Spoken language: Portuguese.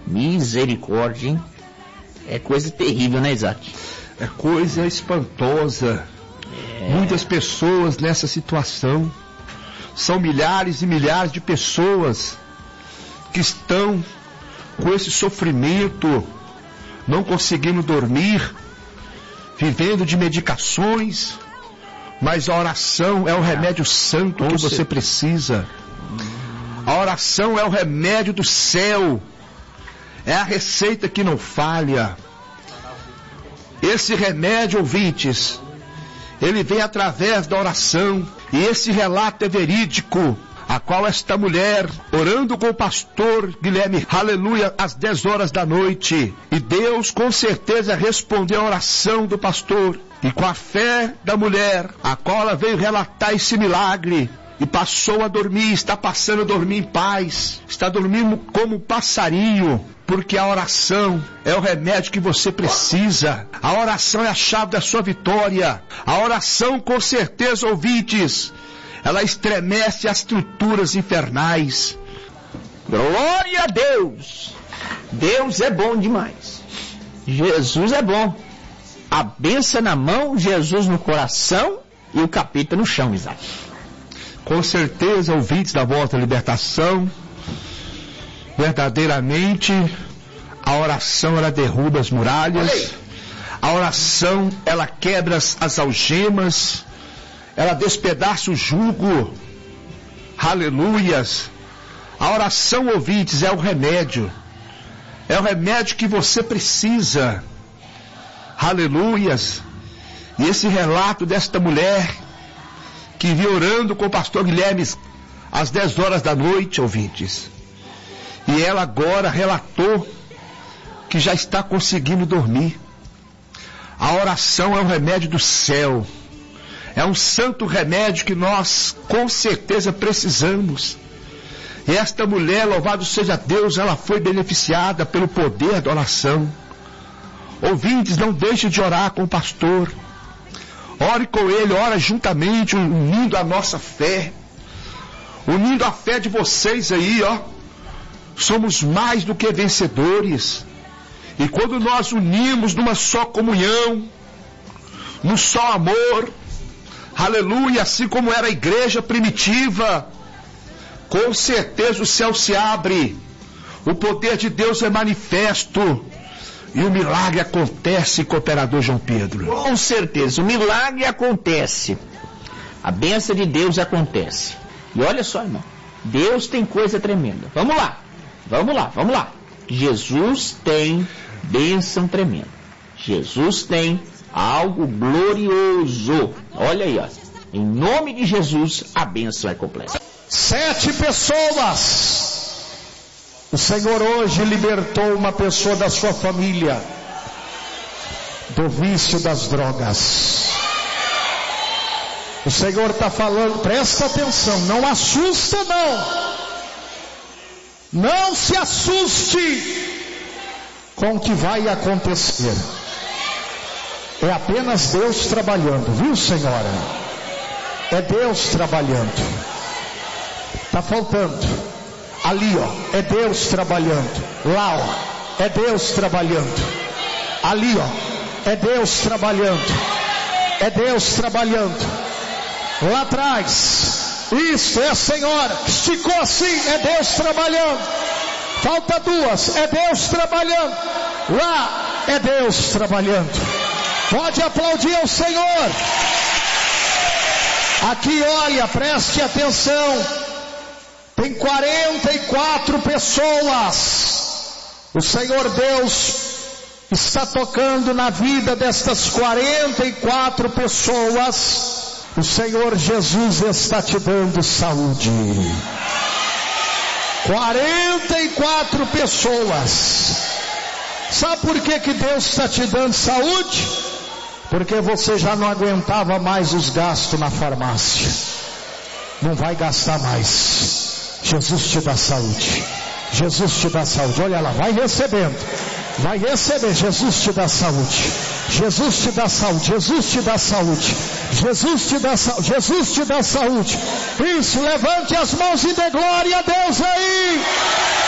Misericórdia, hein? É coisa terrível, né, Isaac? É coisa espantosa. Muitas pessoas nessa situação. São milhares e milhares de pessoas que estão com esse sofrimento, não conseguindo dormir, vivendo de medicações, mas a oração é o remédio santo que você precisa. A oração é o remédio do céu, é a receita que não falha. Esse remédio, ouvintes, ele vem através da oração, e esse relato é verídico, a qual esta mulher, orando com o pastor Guilherme, aleluia, às 10 horas da noite, e Deus com certeza respondeu a oração do pastor, e com a fé da mulher, a qual ela veio relatar esse milagre, e passou a dormir, está passando a dormir em paz, está dormindo como um passarinho, porque a oração é o remédio que você precisa, a oração é a chave da sua vitória, a oração com certeza, ouvintes, ela estremece as estruturas infernais. Glória a Deus! Deus é bom demais. Jesus é bom. A bênção na mão, Jesus no coração e o capeta no chão, Isaac. Com certeza, ouvintes da Voz da Libertação, verdadeiramente, a oração ela derruba as muralhas, a oração ela quebra as algemas, ela despedaça o jugo, aleluias. A oração, ouvintes, é o remédio que você precisa, aleluias. E esse relato desta mulher, que vinha orando com o pastor Guilherme às 10 horas da noite, ouvintes, e ela agora relatou que já está conseguindo dormir. A oração é um remédio do céu, é um santo remédio que nós com certeza precisamos. E esta mulher, louvado seja Deus, ela foi beneficiada pelo poder da oração. Ouvintes, não deixe de orar com o pastor. Ore com ele, ora juntamente, unindo a nossa fé, unindo a fé de vocês aí, ó. Somos mais do que vencedores. E quando nós unimos numa só comunhão, num só amor, aleluia, assim como era a igreja primitiva, com certeza o céu se abre, o poder de Deus é manifesto, e o milagre acontece, cooperador João Pedro. Com certeza, o milagre acontece, a bênção de Deus acontece. E olha só, irmão, Deus tem coisa tremenda. Vamos lá. Jesus tem bênção tremenda. Jesus tem algo glorioso. Olha aí, ó. Em nome de Jesus, a bênção é completa. 7 pessoas. O Senhor hoje libertou uma pessoa da sua família do vício das drogas. O Senhor está falando, presta atenção, não assusta não. Não se assuste com o que vai acontecer. É apenas Deus trabalhando, viu, senhora? É Deus trabalhando. Está faltando. Ali, ó, é Deus trabalhando. Lá, ó, é Deus trabalhando. Ali, ó, é Deus trabalhando. É Deus trabalhando. Lá atrás, isso, é a senhora, esticou assim, é Deus trabalhando. Falta 2, é Deus trabalhando. Lá, é Deus trabalhando. Pode aplaudir ao Senhor. Aqui, olha, preste atenção. Tem 44 pessoas. O Senhor Deus está tocando na vida destas 44 pessoas. O Senhor Jesus está te dando saúde. 44 pessoas. Sabe por que Deus está te dando saúde? Porque você já não aguentava mais os gastos na farmácia. Não vai gastar mais. Jesus te dá saúde. Jesus te dá saúde. Olha lá, vai recebendo. Vai receber. Jesus te dá saúde. Jesus te dá saúde. Jesus te dá saúde. Jesus te dá saúde. Jesus te dá saúde. Isso, levante as mãos e dê glória a Deus aí.